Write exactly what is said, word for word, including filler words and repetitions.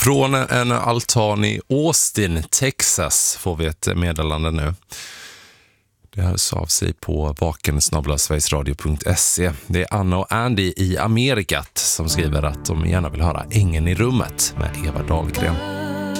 Från en altan i Austin, Texas får vi ett meddelande nu. Det hörs av sig på vaken snabel-a sverigesradio punkt se. Det är Anna och Andy i Amerikat som skriver att de gärna vill höra Ängen i rummet med Eva Dahlgren.